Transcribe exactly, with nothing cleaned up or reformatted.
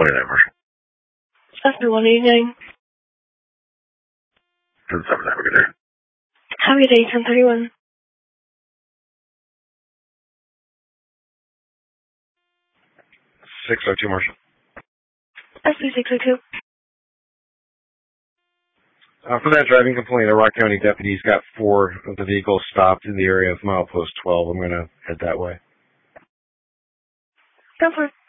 twenty-nine, Marshall. S B one eighty-nine. ten seven, have a good day. Have a good day, ten thirty-one. six oh two, Marshall. S B six oh two. Uh, for that driving complaint, a Rock County deputy's got four of the vehicles stopped in the area of milepost twelve. I'm going to head that way. Go for it.